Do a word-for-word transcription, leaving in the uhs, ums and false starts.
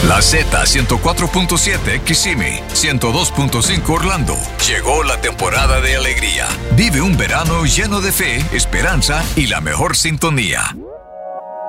La Z ciento cuatro punto siete Kissimmee, ciento dos punto cinco Orlando. Llegó la temporada de alegría. Vive un verano lleno de fe, esperanza y la mejor sintonía.